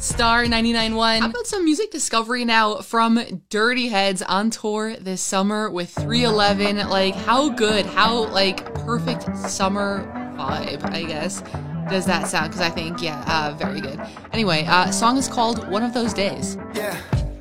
Star 99.1. How about some music discovery now from Dirty Heads on tour this summer with 311. Like, how good, how, like, perfect summer vibe, I guess, does that sound? Because I think, yeah, very good. Anyway, song is called One of Those Days. Yeah.